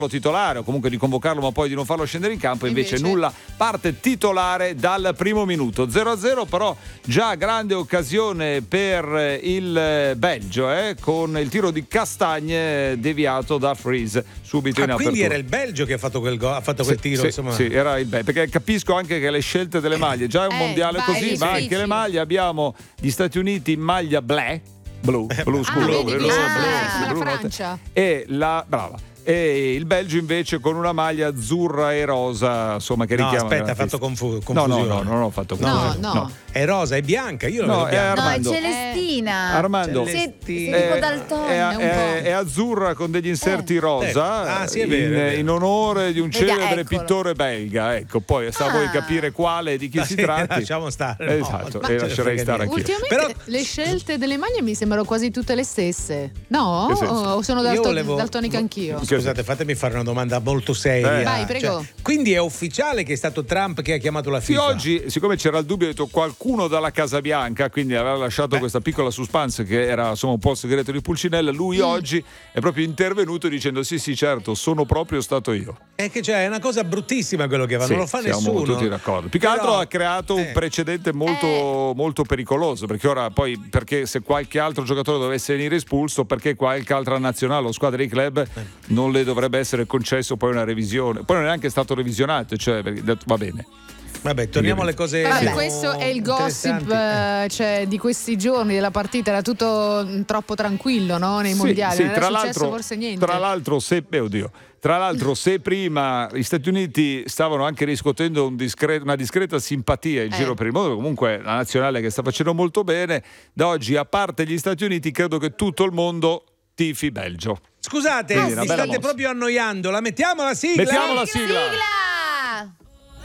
titolare o comunque di convocarlo ma poi di non farlo scendere in campo, invece nulla, parte titolare dal primo minuto. 0-0, però già grande occasione per il Belgio con il tiro di Castagne deviato da Freeze subito in apertura. Quindi era il Belgio che ha fatto quel gol, ha fatto quel tiro, insomma. Sì, era il Belgio, perché capisco anche che le scelte delle maglie, già è un mondiale così, ma anche le maglie, abbiamo gli Stati Uniti in maglia blu scuro, la Francia. e la brava. E il Belgio invece con una maglia azzurra e rosa, insomma, che richiama. Aspetta, ha fatto confusione. No, non ho fatto confusione. No. È rosa, è bianca, io la vedo bianca. No, è Celestina. Armando. Tipo Dalton. È azzurra con degli inserti rosa, sì, è vero. in onore di un celebre eccolo. pittore belga. Ecco, poi se vuoi capire quale di chi si tratti. Lasciamo stare. Esatto, e lascerei stare anch'io. Ultimamente Però le scelte delle maglie mi sembrano quasi tutte le stesse. No? Che senso? O sono Io daltonica anch'io? Scusate, fatemi fare una domanda molto seria. Vai, prego. Quindi è ufficiale che è stato Trump che ha chiamato la Sì, FIFA? oggi, siccome c'era il dubbio, ho detto qualcuno dalla Casa Bianca, quindi aveva lasciato questa piccola suspense che era insomma un po' il segreto di Pulcinella. Lui oggi è proprio intervenuto dicendo sì, certo, sono proprio stato io. È che è una cosa bruttissima quello che fa, non lo fa siamo nessuno. tutti d'accordo. Più che altro ha creato un precedente molto pericoloso, perché ora poi, perché se qualche altro giocatore dovesse venire espulso, perché qualche altra nazionale o squadra di club non le dovrebbe essere concesso poi una revisione. Poi non è neanche stato revisionato, cioè va bene. Vabbè, torniamo alle cose. Questo è il gossip di questi giorni della partita. Era tutto troppo tranquillo, no? Nei mondiali. Sì, non era successo forse niente. Tra l'altro, se prima gli Stati Uniti stavano anche riscuotendo una discreta simpatia in giro per il mondo, comunque la nazionale che sta facendo molto bene, da oggi, a parte gli Stati Uniti, credo che tutto il mondo tifi Belgio. Scusate, mi state proprio annoiando. La mettiamo la sigla? Mettiamo la sigla.